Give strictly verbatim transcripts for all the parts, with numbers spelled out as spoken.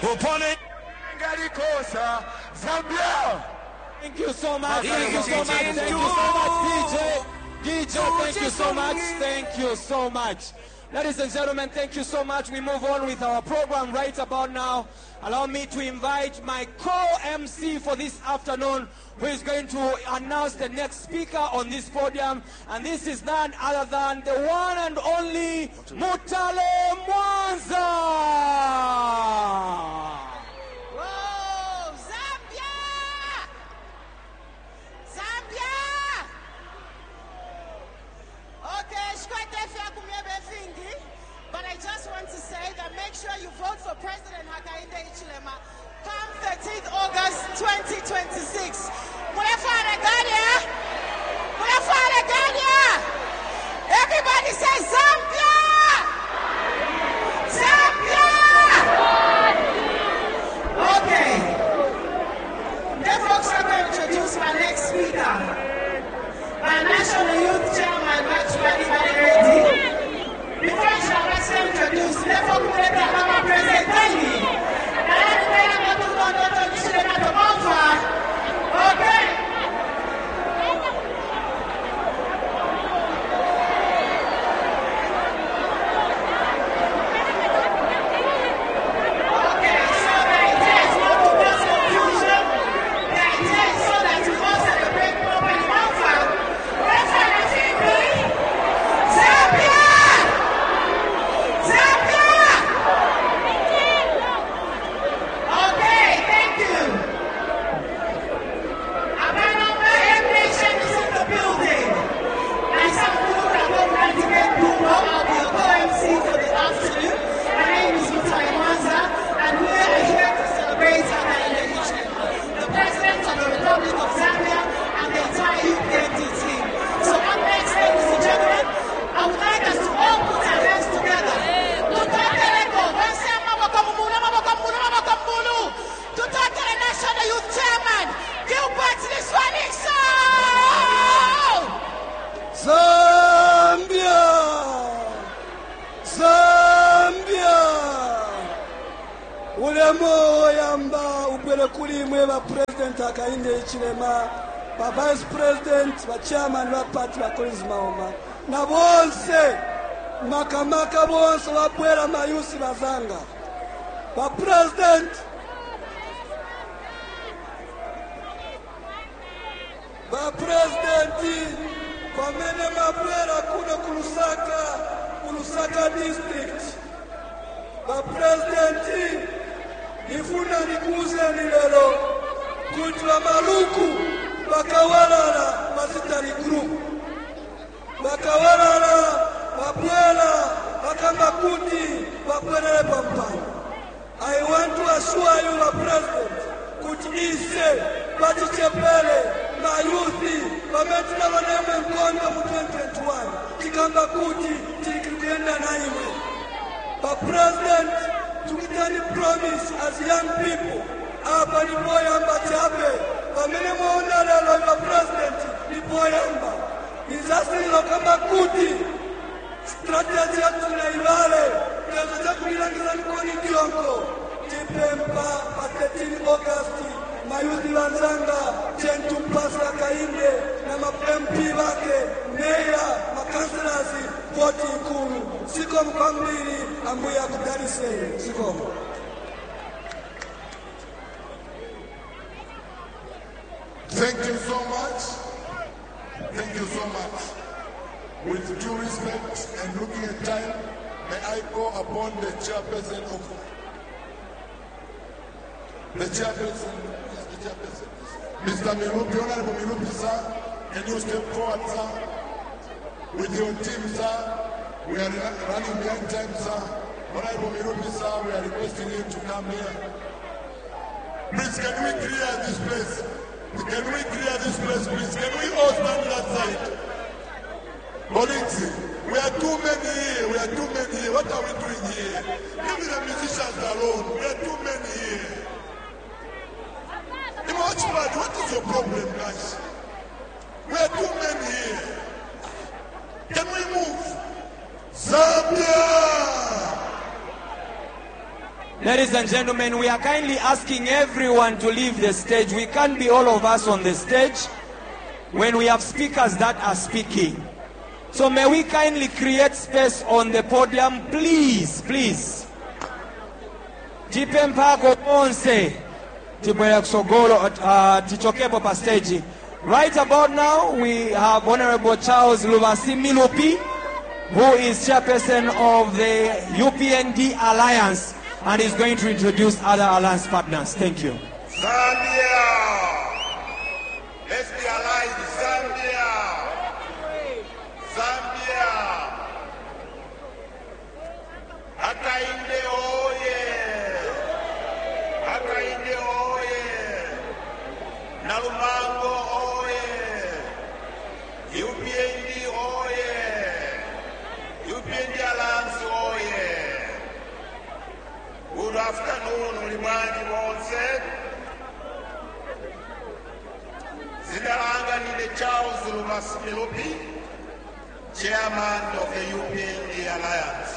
Opponent Galikosa, Zambia. Thank you so much. Thank you so much. Thank you so much, D J. D J, thank you so much. Thank you so much. Ladies and gentlemen, thank you so much. We move on with our program right about now. Allow me to invite my co-M C for this afternoon, who is going to announce the next speaker on this podium. And this is none other than the one and only Mutale Mwanza. Whoa, Zambia! Zambia! Okay, Shkwete Fiakumyebe Fingi. But I just want to say that make sure you vote for President Hakainde Hichilema come thirteenth August twenty twenty-six. Mulafare Ganya! Mulafare Ganya! Everybody say Zambia! Zambia! Okay. Therefore, I'm going to introduce my next speaker. My National Youth Chairman, Maxwell Ibaremeti. Before I shall introduce, therefore, we will have our president. Okay. President Hakainde Hichilema, Vice President, Chairman wa Party wa Collins Maoma, na bonse makamaka bonse wabwera mayusi bazanga. Ba President Ba President kwamene mabwera kuno kulusaka kulusaka district. Ba President ifuna nikuze ni lero kutwa maluku bakawalala masitari group bakawalala babwela bakamakuti babwele pampani. I want to assure you, the President, could ise patichepele mayuthi bametina waneme mkondo mu twenty twenty-one tikamba kuti tikikuenda na iwe. But President, tukitani promise as young people hapa ni boyamba chape bamene muona lelo la President ni boyamba izasilo kama kuti strategy ya tunailale kaza cha kuilangiza nikoni kiongo tipempa pa thirteenth August mayuthi wanzanga Chentu Mpasa Hakainde na ma-M P wake meya makanselasi voti ikulu siko mkwambili ambuya kudarise siko. Thank you so much. Thank you so much. With due respect and looking at time, may I go upon the chairperson of the chairperson, yes, the chairperson, Mister Milupi, Honorable Milupi, sir. Can you step forward, sir? With your team, sir. We are running behind time, sir. Honorable Milupi, sir, we are requesting you to come here. Please, can we clear this place? Can we clear this place, please? Can we all stand that side? Colleagues, we are too many here. We are too many here. What are we doing here? Leave the musicians alone. We are too many here. What is your problem, guys? We are too many here. Can we move? Zambia! Ladies and gentlemen, we are kindly asking everyone to leave the stage. We can't be all of us on the stage when we have speakers that are speaking. So may we kindly create space on the podium, please, please. Tipe mpako onse tibwera kusogolo uh, tichokepo pa stage. Right about now, we have Honorable Charles Lubasi Milupi, who is chairperson of the U P N D Alliance, and is going to introduce other alliance partners. Thank you. Zambia! Let's be allied, Zambia! Zambia! Hakainde oye! Hakainde oye! Nalumango oye! U P N D oye! U P N D Alliance oye! Good afternoon, ulimwengu wonse. Zina langa ni Charles Lubasi Milupi, chairman of the U P N D Alliance.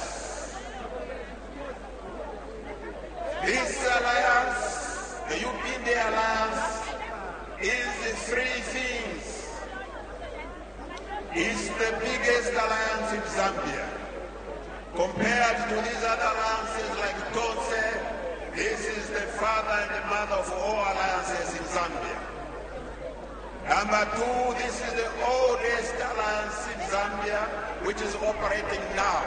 This alliance, the U P N D Alliance, is three things. It's the biggest alliance in Zambia. Compared to these other alliances like Tonse, this is the father and the mother of all alliances in Zambia. Number two, this is the oldest alliance in Zambia, which is operating now.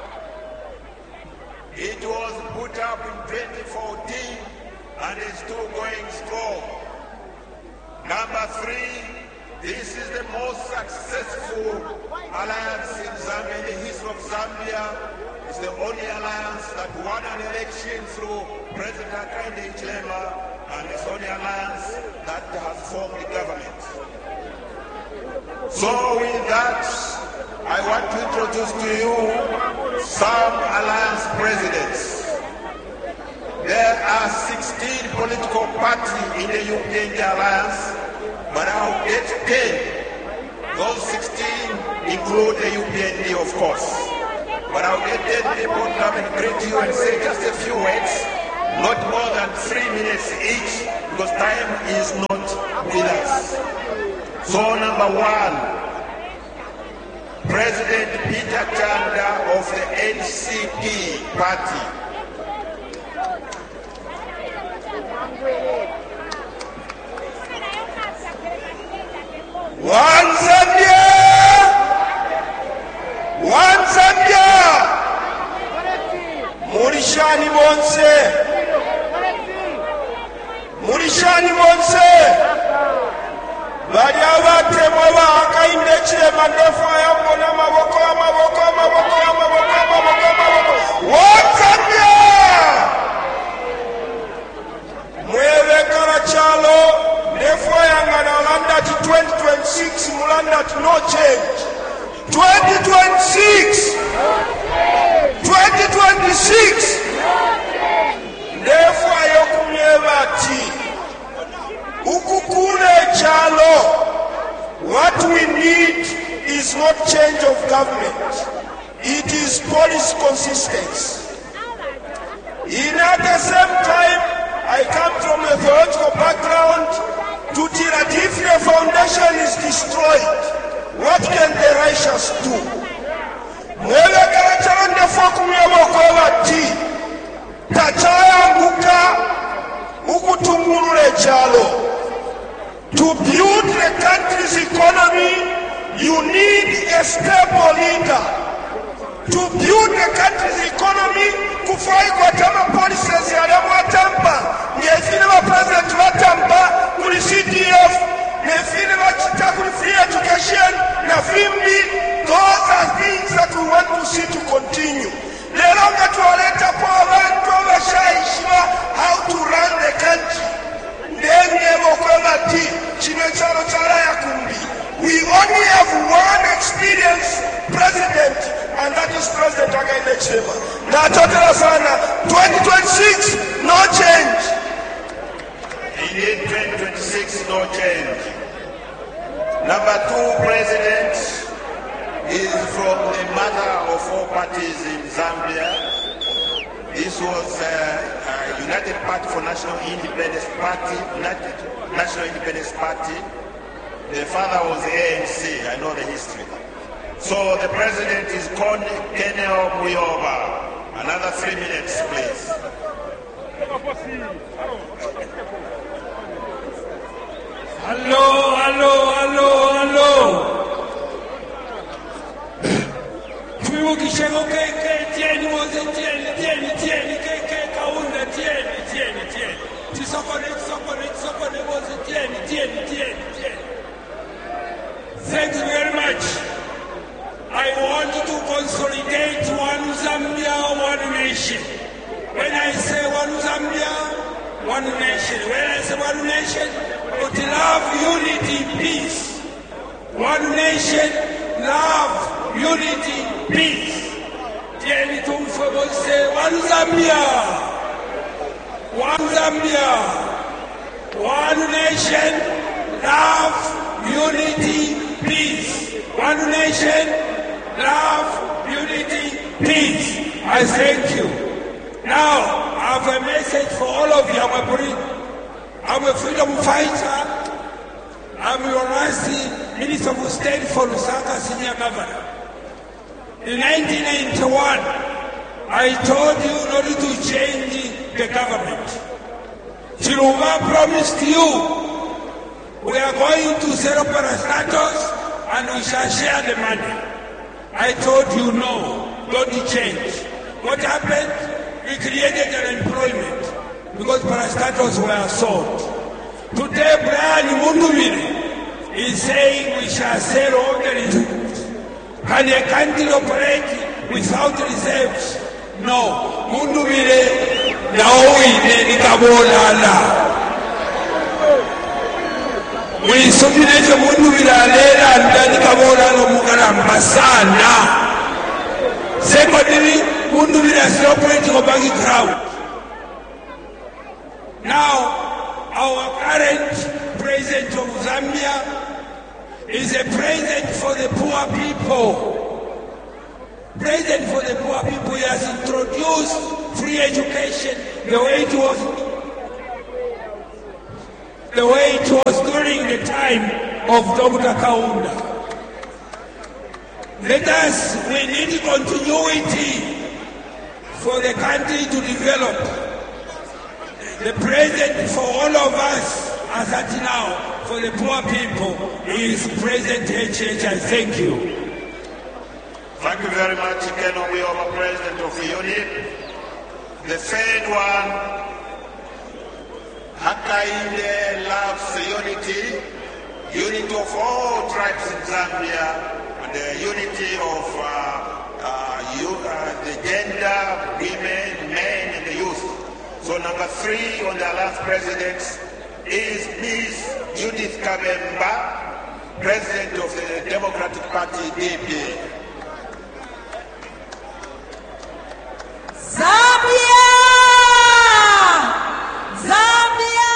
It was put up in twenty fourteen and is still going strong. Number three, this is the most successful alliance in Zambia, in the history of Zambia. It's the only alliance that won an election through President Hakainde Hichilema, and it's the only alliance that has formed the government. So with that, I want to introduce to you some alliance presidents. There are sixteen political parties in the U P N D Alliance, but I'll get ten. Those sixteen include the U P N D, of course. But I'll get ten people to come and greet you and say just a few words, not more than three minutes each, because time is not with us. So number one, President Peter Chanda of the N C P party. One Zambia! One Zambia! Murishani Bonse! Murishani Bonse! Bali abatemwa ba Hakainde Hichilema ndefu ayambona maboko maboko maboko maboko maboko maboko. One Zambia! Mwebe Karachalo ndefu ayangana Olanda to twenty twenty-six Mulanda to no change. twenty twenty-six twenty twenty-six ndefu ayokumyeba ati ukukule chalo. What we need is not change of government, it is policy consistency. In at the same time, I come from a theological background. To tell that if your foundation is destroyed, what can the righteous do? Mwele karacharande fokumya wakola ti tachaya nguka ukutungulule chalo. To build the country's economy, you need a stable leader. To build the country's economy, kufai kwa tama policies ya lemu atampa, nyefine wa president wa tampa, kuli C D F, nyefine wa chita kuli free education, na fimbi. Those are things that we want to see to continue. Lelonga tuwaleta kwa abantu wabashaishwa how to run the country. Ndenye mokwela ti, chino chalo chala ya kumbi. We only have one experienced president, and that is President Hakainde Hichilema. Na chotela sana, twenty twenty-six, no change. Indeed, twenty twenty-six, no change. Number two president is from the mother of all parties in Zambia. This was uh, uh, United Party for National Independence Party, United National Independence Party. The father was the A N C, I know the history. So the president is Kenel Muyoba. Another three minutes, please. Hello, hello, hello, hello. Ukishego keke tieni moze tieni tieni tieni keke kaunda tieni tieni tieni tisokone tisokone tisokone moze tieni tieni tieni tieni. Thank you very much. I want to consolidate one Zambia, one nation. When I say one Zambia, one nation. When I say one nation, but love, unity, peace. One nation, love, unity, peace. Tieni tumfo say one Zambia, one Zambia, one nation, love, unity, peace. One nation, love, unity, peace. I thank you. Now, I have a message for all of you. I'm a, I'm a freedom fighter. I'm your last Minister of State for Lusaka, Senior Governor. In nineteen ninety-one, I told you not to change the government. Chilumba promised you, we are going to zero parastatus and we shall share the money. I told you no, don't change. What happened? We created unemployment because parastatus were sold. Today, Brian Munduvire is saying we shall sell all the reserves. Can a country operate without reserves? No. Munduvire naoine nikabolala. We submit Munduvire alela and nikabolala mukaramba sana. Secondly, Munduvire is operating on banking crowd. Now, our current president of Zambia is a president for the poor people. President for the poor people. He has introduced free education the way it was, the way it was during the time of Doctor Kaunda. Let us, we need continuity for the country to develop. The president for all of us, as at now, for the poor people, is President H H. I thank you. Thank you very much, Kenel Muyoba, President of the Union. The third one, Hakainde loves unity, unity of all tribes in Zambia, and the unity of uh, uh, you, uh, the gender, women, men, and the youth. So number three on the last presidents is Miss Judith Kabemba, President of the Democratic Party, D P. Zambia! Zambia!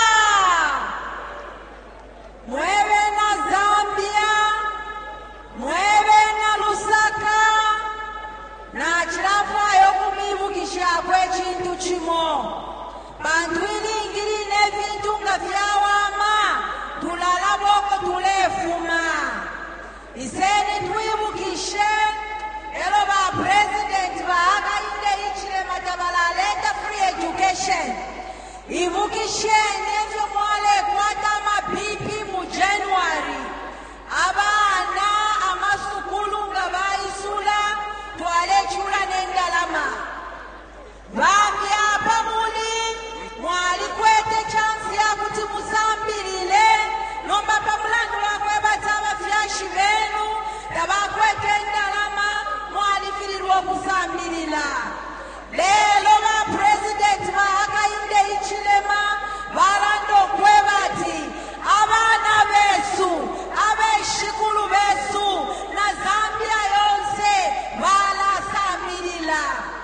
Mueve na Zambia, mueve na Lusaka, na chirafayo kumivukisha kwe chintu chimo. Bantu ilingiri ne vintu nga vyawama, tulala boko tulefuma. Iseni tuibukishe, elo ba president ba Hakainde Hichilema tabalaleta free education. Ivukishe nyenzo mwale kwata mabibi mu January. Abana amasukulu nga baisula, tuale chula nendalama. Bambia pamuli, mwali kwete chansi ya kuti musambilile, nomba pamulandu lakwe bataba fyashi venu, tabakwete ndalama, mwali filirwa kusambilila. Lelo ba president ba Hakainde Hichilema, barando kwebati, abana besu, abeshikulu besu, na Zambia yonse, bala sambilila.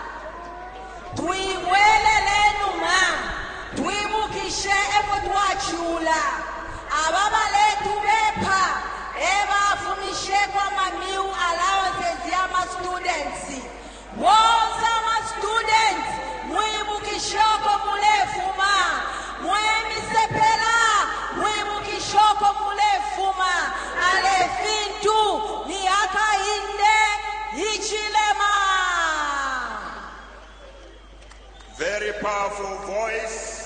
Tuimwele lenuma, tuimukishe efo tuachula. Ababa letu bepa, eba afumishe kwa mamiu allowances ya ma students. Wonsa ma students, muibuki mukishoko mulefuma mwe misepela mwe mukishoko mulefuma ale fintu ni akainde ichilema. Very powerful voice.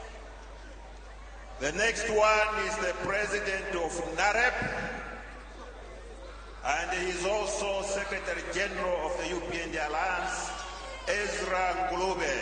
The next one is the president of NAREP, and he is also Secretary General of the U P N D Alliance, Ezra Ngulube.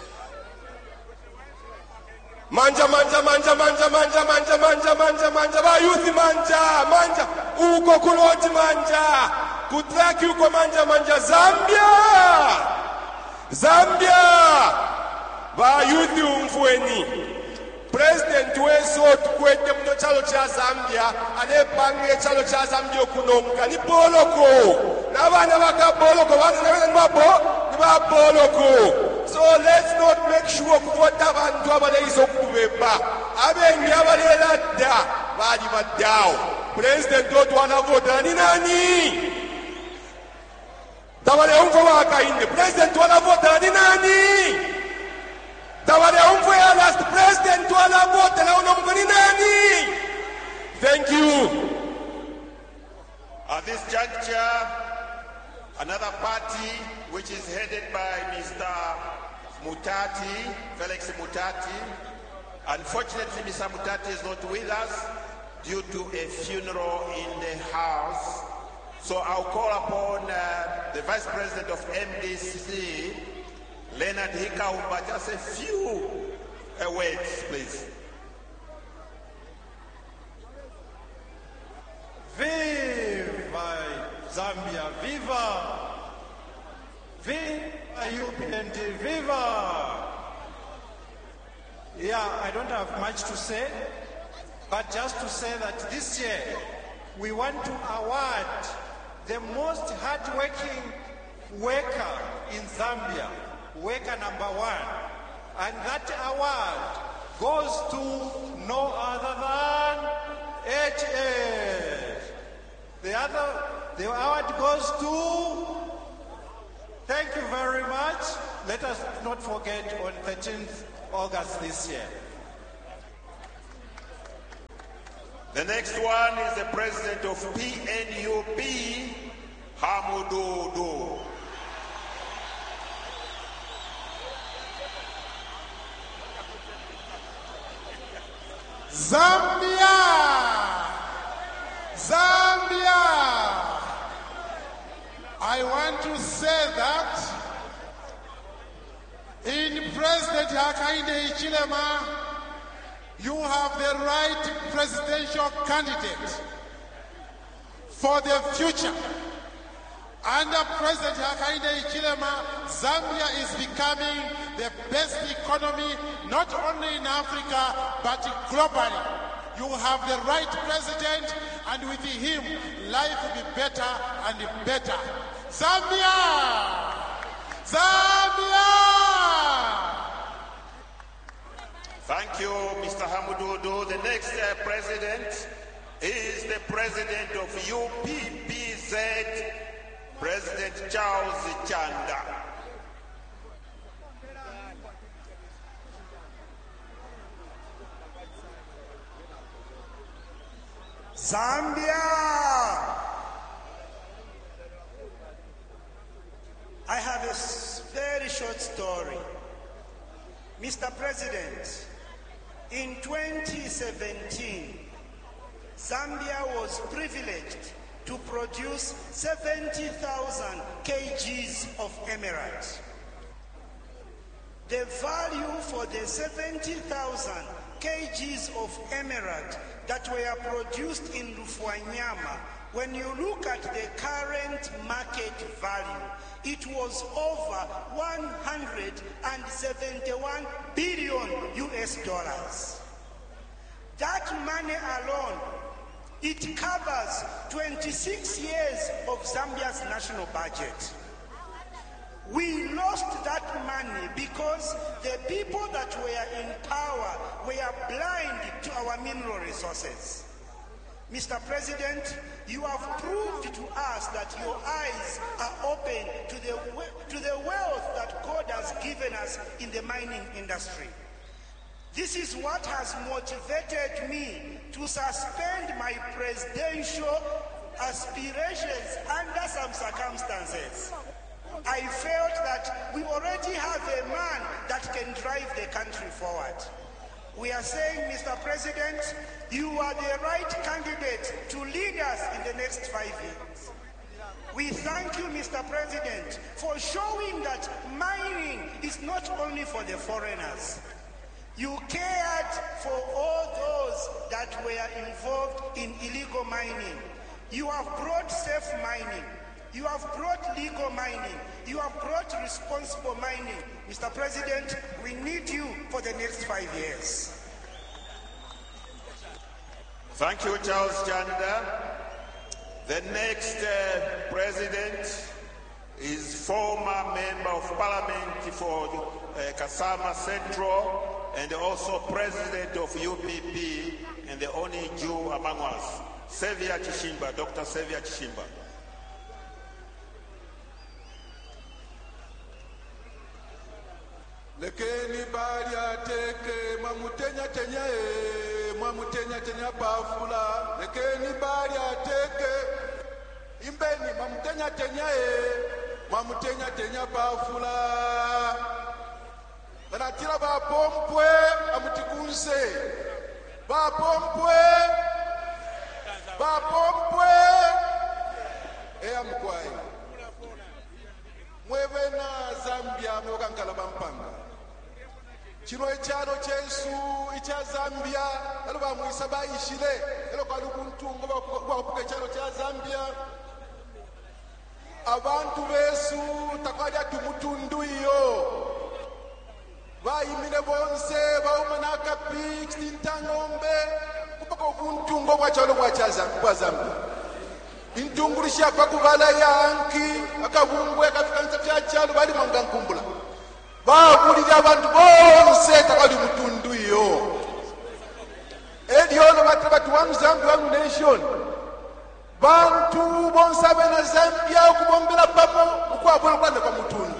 Manja, manja, manja, manja, manja, manja, manja, manja, manja, ba youth manja, manja, uko kuloti manja, kutraki uko manja, manja, Zambia, Zambia, ba youth umfueni. President weso tukwete mno chalo cha Zambia, ane pange chalo cha Zambia kunomka, ni boloko, na wana waka boloko, wana na wana nbabo, niba boloko. So let's not make sure kuvota bantu abale iso kubeba. Abengi abale ladda, badi badao. President otu wanavota ni nani? Tawale umfo waka inde, President wanavota ni nani? Tawale umfo ya last President wanavota na unomko ni nani? Thank you. At this juncture, another party which is headed by Mister Mutati, Felix Mutati. Unfortunately, Mister Mutati is not with us due to a funeral in the house. So I'll call upon uh, the Vice President of M D C, Leonard Hikaumba, just a few uh, words, please. Viva Zambia, viva! Viva U P N D, viva! Yeah, I don't have much to say, but just to say that this year we want to award the most hard-working worker in Zambia, worker number one, and that award goes to no other than H A. The other, the award goes to. Thank you very much. Let us not forget on thirteenth August this year. The next one is the president of P N U P, Hamududu. Zambia! Zambia! I want to say that in President Hakainde Hichilema, you have the right presidential candidate for the future. Under President Hakainde Hichilema, Zambia is becoming the best economy, not only in Africa, but globally. You have the right president, and with him, life will be better and better. Zambia! Zambia! Thank you, Mister Hamududu. The next uh, president is the president of U P P Z, President Charles Chanda. Zambia! I have a very short story. Mister President, in twenty seventeen, Zambia was privileged to produce seventy thousand kilograms of emerald. The value for the seventy thousand kilograms of emerald that were produced in Lufwanyama, when you look at the current market value, it was over one hundred seventy-one billion U S dollars. That money alone, it covers twenty-six years of Zambia's national budget. We lost that money because the people that were in power were blind to our mineral resources. Mister President, you have proved to us that your eyes are open to the, to the wealth that God has given us in the mining industry. This is what has motivated me to suspend my presidential aspirations under some circumstances. I felt that we already have a man that can drive the country forward. We are saying, Mister President, you are the right candidate to lead us in the next five years. We thank you, Mister President, for showing that mining is not only for the foreigners. You cared for all those that were involved in illegal mining. You have brought safe mining. You have brought legal mining. You have brought responsible mining. Mister President, we need you for the next five years. Thank you, Charles Chanda. The next uh, president is former member of parliament for uh, Kasama Central and also president of U P P and the only Jew among us, Xavier Chishimba, Doctor Xavier Chishimba. Lekeni bali ateke mamutenya tenya e mamutenya tenya pafula lekeni bali ateke imbeni mamutenya tenya e mamutenya tenya pafula banatira ba pompwe amutikunse ba pompwe ba pompwe e amkwai mwevena Zambia mwokankala bampanga chino echano chesu icha Zambia alo bamwisa bayishile alo kalubuntungo bakupuka echano cha Zambia abantu besu takwali atumutundu iyo bayimine bonse baumana kapi chintangombe kupaka ubuntungo bwachalo bwacha Zambia intungurishia kwa kuvala yanki akavumbwe akafikanisa vya chalo bali mangankumbula babulira abantu bonse takali mutundu iyo eliolo batu batu wanu Zambia wanu nation bantu bonse abena Zambia kubombela pamo ukwabula kwanda kwa mutundu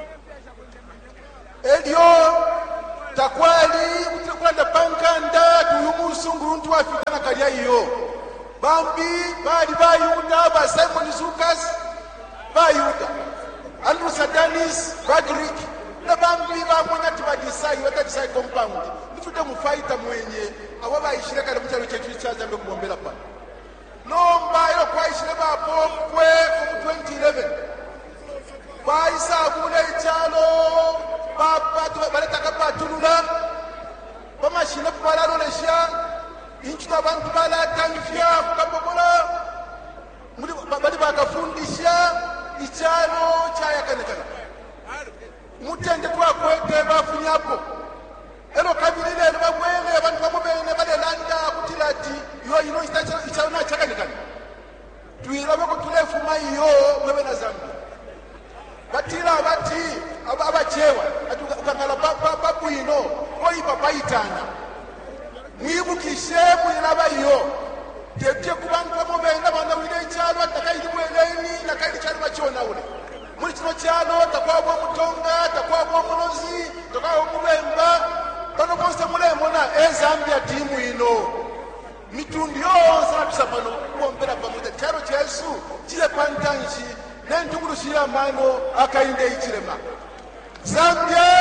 elio takwali kwanda pankanda tuyumusunguru ntu Afrika kalia iyo bambi bali bayuda ba Simon Zukas bayuda Andrew Danis Bagrick na bambi ba mwana tibadisai wata disai compound nifute mufaita mwenye awaba ishire kale mutalo chetu cha Zambia kubombela pa nomba ilo kwa ishire ba popwe ku twenty eleven ba isa kule ichalo papa tu baleta kapa tulula ba mashine pala rolesha inchuta bantu bala tanfia kukabokola muri bali bakafundisha ichalo chaya kanekana mutende twakwete bafunyapo elo kabirire elo babwele abantu bamubene bale landa kutilati yo ino ichalo na chakanekana tuirabo ko tulefuma iyo mwebe na Zambia batira bati abachewa ukangala babu ino koi papa itana mwibukishe mwiraba iyo tete kubantu bamubenda bana wile chalo atakaidi mweleni na kaidi chalo machona ule muri kino chalo takwabo mutonga takwabo munozi takwabo mubemba bano bonse mulemo na Zambia timu ino mitundu yonse natusapano kuombera pamoja chalo chesu chile pantanji nentungulushira mano akainde ichilema Zambia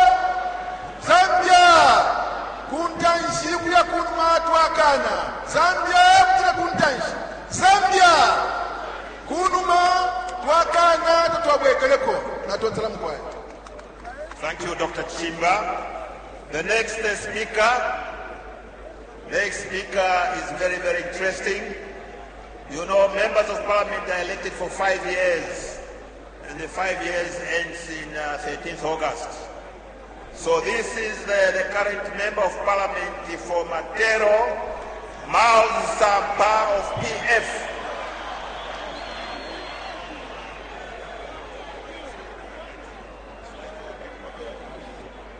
Zambia kuntanshi kuya kunma twakana Zambia kutira kuntanshi Zambia kunuma twakana tutwabwekeleko natonzala mkwaya. Thank you, Doctor Chimba. The next uh, speaker next speaker is very very interesting. You know, members of parliament are elected for five years and the five years ends in uh, thirteenth August. So this is the, the current member of parliament for Matero, Miles Sampa of P F.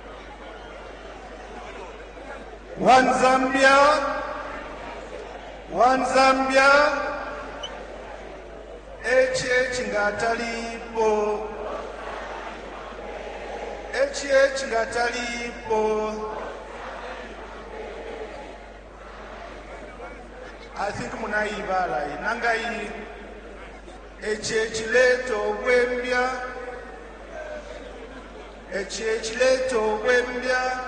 One Zambia, One Zambia, H H ngatalipo, H H ngatalipo. I think munaibala nangai H H leto wembia, H H leto wembia.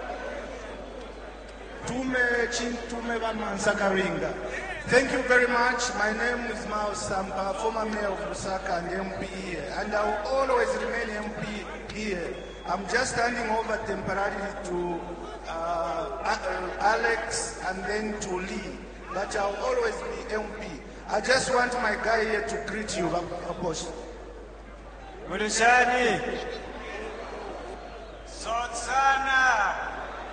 Thank you very much. My name is Mao Sampa, former mayor of Lusaka and M P here, and I will always remain M P here. I'm just handing over temporarily to uh, Alex and then to Lee, but I'll always be M P. I just want my guy here to greet you, Apostle. Murishani. Sotsana.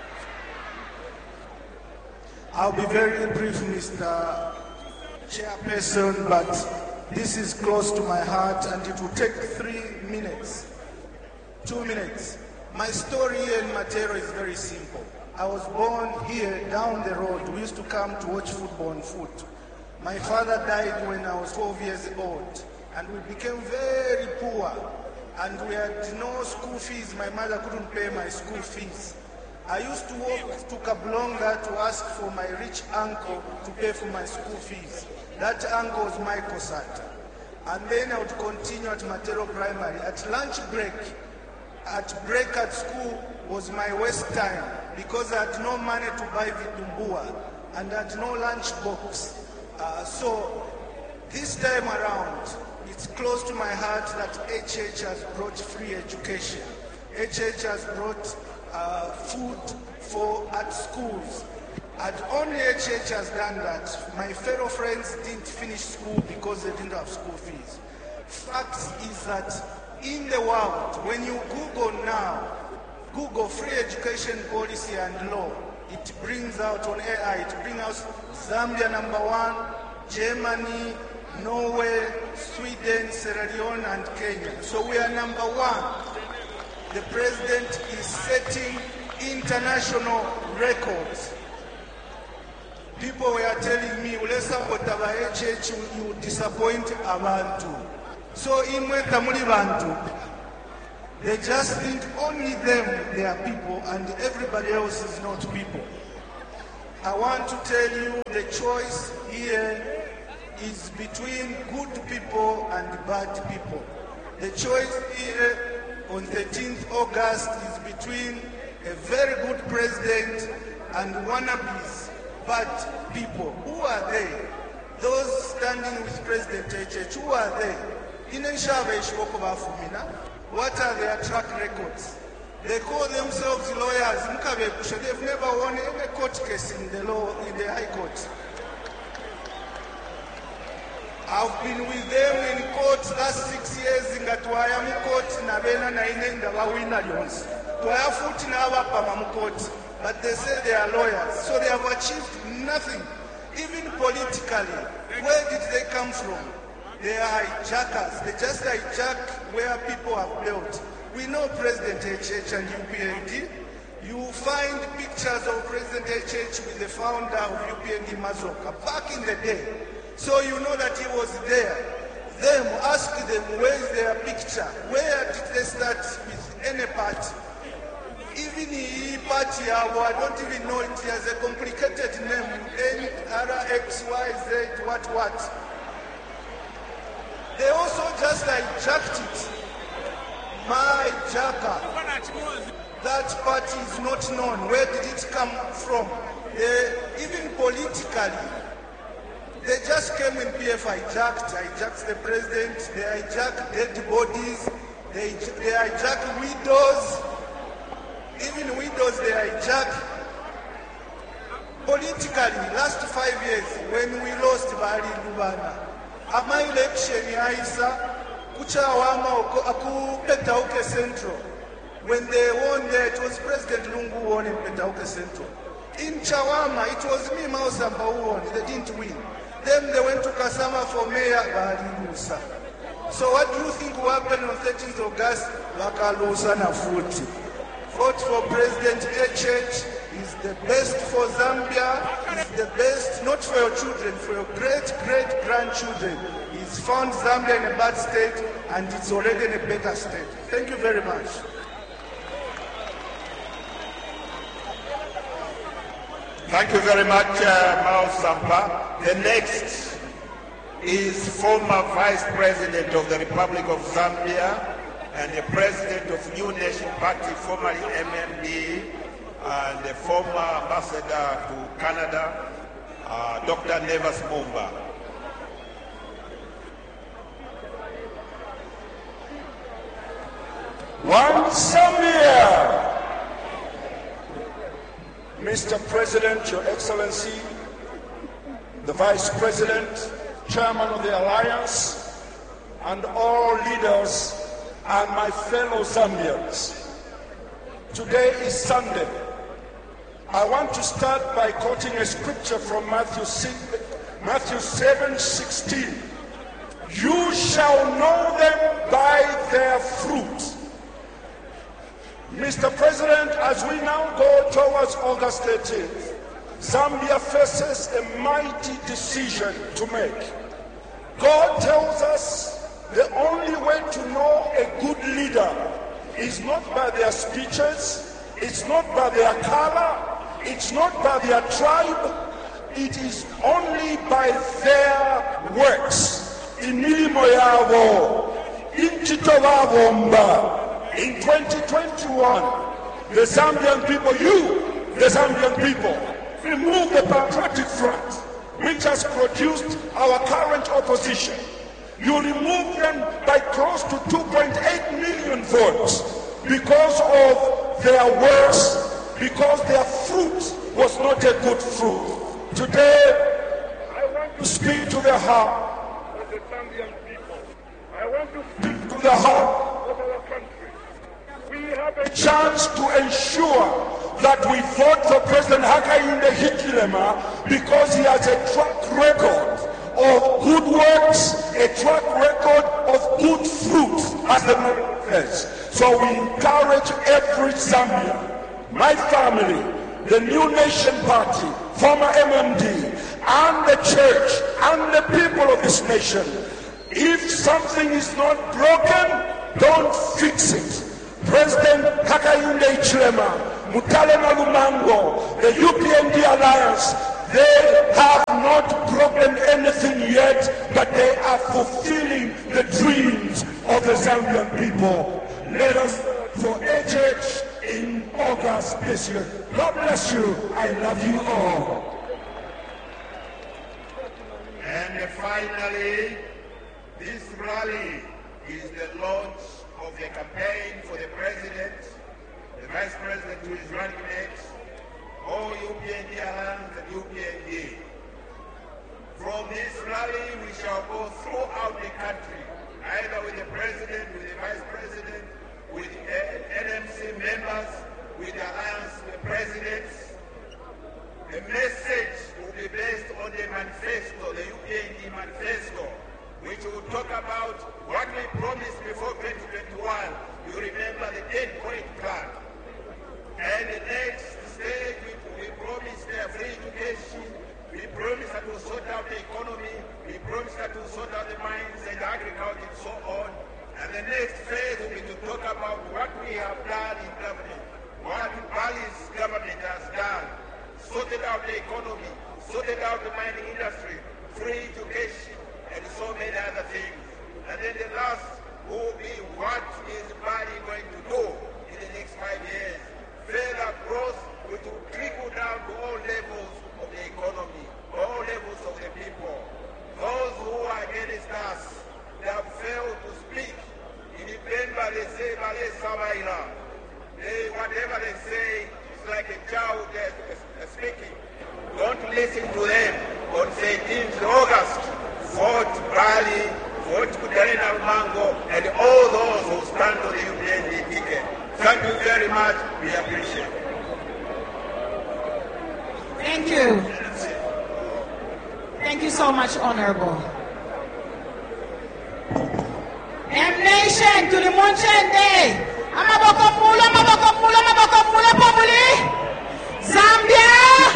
I'll be very brief, Mister Chairperson, but this is close to my heart and it will take three minutes, two minutes. My story here in Matero is very simple. I was born here down the road. We used to come to watch football on foot. My father died when I was twelve years old and we became very poor and we had no school fees. My mother couldn't pay my school fees. I used to walk to Kablonga to ask for my rich uncle to pay for my school fees. That uncle was Michael Sata. And then I would continue at Matero Primary. At lunch break, at break at school was my waste time because I had no money to buy vitumbua and I had no lunch box. Uh, so this time around, it's close to my heart that H H has brought free education. H H has brought Uh, food for at schools. And only H H has done that. My fellow friends didn't finish school because they didn't have school fees. Fact is that in the world, when you Google now, Google free education policy and law, it brings out on A I, it brings out Zambia number one, Germany, Norway, Sweden, Sierra Leone, and Kenya. So we are number one. The president is setting international records. People were telling me, Ulesa Potaba H H, you disappoint abantu. So imwe tamuli bantu. They just think only them, they are people, and everybody else is not people. I want to tell you the choice here is between good people and bad people. The choice here on thirteenth August is between a very good president and wannabes, bad people. Who are they? Those standing with President H H, who are they? What are their track records? They call themselves lawyers. They've never won any court case in the law, in the High Court. I've been with them in court last six years in Gatwaya court na bena na inenda ba winner Jones. Twaya futi na abapa mu court, but they say they are lawyers, so they have achieved nothing. Even politically, where did they come from? They are hijackers. They just hijack where people have built. We know President H H and U P N D. You find pictures of President H H with the founder of U P N D, Mazoka, back in the day. So you know that he was there. Them, ask them, where is their picture? Where did they start with any party? Even the party, I don't even know it has a complicated name, N R X Y Z, what, what. They also just hijacked it. My Jaka. That party is not known. Where did it come from? They, even politically, they just came in P F hijacked, hijacked the president, they hijacked dead bodies, they, they hijacked widows, even widows they hijacked. Politically, last five years, when we lost Bali Lubana, ama election yaisa, kuchawama aku Petauke Central. When they won there, it was President Lungu who won in Petauke Central. In Chawama, it was me, Mao Sampa, who won, they didn't win. Then they went to Kasama for Mayor Balilusa. So what do you think will happen on thirteenth August? Bakalusa na futi. Vote for President H H is the best for Zambia, is the best not for your children, for your great great grandchildren. He's found Zambia in a bad state and it's already in a better state. Thank you very much. Thank you very much, uh, Mao Sampa. The next is former Vice President of the Republic of Zambia and the President of New Nation Party, formerly M M D, and the former Ambassador to Canada, uh, Doctor Nevas Mumba. One Zambia! Mister President, Your Excellency, the Vice President, Chairman of the Alliance, and all leaders and my fellow Zambians. Today is Sunday. I want to start by quoting a scripture from Matthew seven sixteen. You shall know them by their fruit. Mister President, as we now go towards August thirteenth, Zambia faces a mighty decision to make. God tells us the only way to know a good leader is not by their speeches, it's not by their color, it's not by their tribe, it is only by their works. Imilimo yavo, inchito vavomba. In twenty twenty-one, the Zambian people, you, the Zambian people, remove the patriotic front, which has produced our current opposition. You remove them by close to two point eight million votes because of their works, because their fruit was not a good fruit. Today, I want to speak to the heart of the Zambian people. I want to speak to the heart of our country. We have a chance to ensure that we vote for President Hakainde Hichilema because he has a track record of good works, a track record of good fruit, as the Bible says. So we encourage every Zambian, my family, the New Nation Party, former M M D, and the church, and the people of this nation. If something is not broken, don't fix it. President Hakainde Hichilema, Mutale Malumango, the U P N D Alliance, they have not broken anything yet, but they are fulfilling the dreams of the Zambian people. Let us vote for H H in August this year. God bless you. I love you all. And finally, this rally is the launch of the campaign for the president, the vice president who is running next, all U P N D Alliance and U P N D. From this rally, we shall go throughout the country, either with the president, with the vice president, with N M C members, with the alliance presidents. The message will be based on the manifesto, the U P N D manifesto, which will talk about what we promised before twenty twenty-one. You remember the ten-point plan. And the next stage, we, we promised uh, free education, we promised that we'll sort out the economy, we promised that we'll sort out the mines and the agriculture and so on. And the next phase will be to talk about what we have done in government, what Bali's government has done, sorted out the economy, sorted out the mining industry, free education, and so many other things. And then the last will be what is Bali going to do in the next five years. Further growth which will trickle down to all levels of the economy, all levels of the people. Those who are against us, they have failed to speak. In November they say, Bale Sabaira. They, whatever they say, it's like a child uh, speaking. Don't listen to them. On thirteenth of August, vote Bali, vote Kutalina Mango, and all those who stand on the U P N D ticket. Thank you very much. We appreciate it. Thank you. Thank you so much, Honorable. M Nation to the Munchende. Amaboko Mula, Amaboko Mula, Amaboko Mula, Pomuli. Zambia!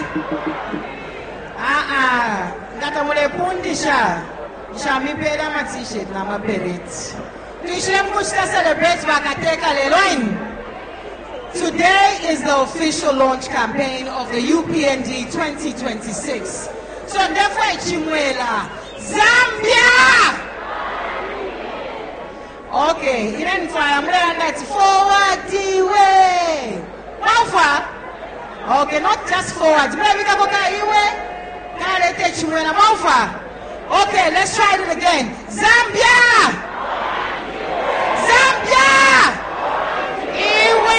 Ah, ngata mule pundisha. Shami pera ma t-shirt na ma beret. Tuishem kushta celebrate wakateka leloin. Today is the official launch campaign of the U P N D twenty twenty-six. So therefore Chimwela, Zambia! Okay, even for I'm that forward the way. How far? Okay, not just forward. Okay, let's try it again. Zambia! Zambia! Iwe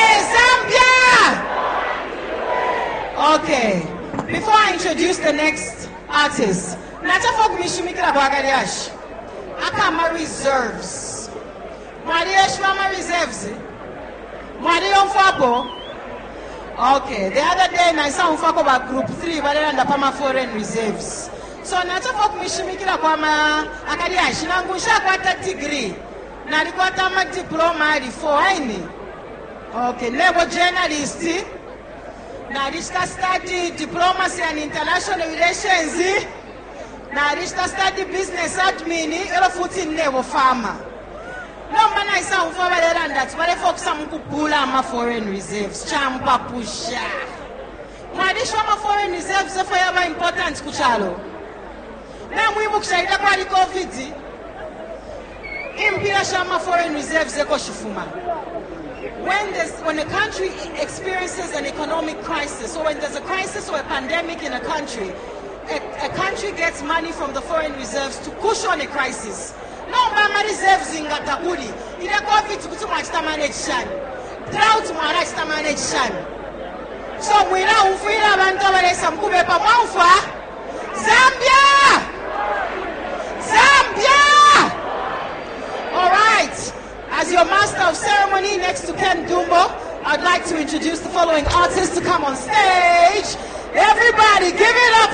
Zambia! Okay, before I introduce the next artist, Natafok Mishimikra Bagariash. Akama reserves. Mariash Mama reserves. Marion Fabo. Okay, the other day I saw Fako about group three, but then the Pama foreign reserves. So Natafok Mishimikra Kwama Akariash, Nangusha Quata degree. Narikwata ma diploma for any. Okay, labor journalist. Narishka study diplomacy and international relations. Narishka study business admin. Elo futi nebo farmer. No man I saw for and that's why folks some kupula ma foreign reserves. Champa pusha. Marisha ma foreign reserves so for important kuchalo. Na mwimu kushaida kwa COVID. Impira shama foreign reserves eko shifuma. When there's, when a country experiences an economic crisis, or when there's a crisis or a pandemic in a country, a, a country gets money from the foreign reserves to cushion a crisis. No mama reserves in Gatakuri. In a COVID to much to manage shan. Drought marach to manage shan. So we now feel about some kubepa maufa. Zambia! Zambia! All right. As your master of ceremony next to Ken Dumbo, I'd like to introduce the following artists to come on stage. Everybody, give it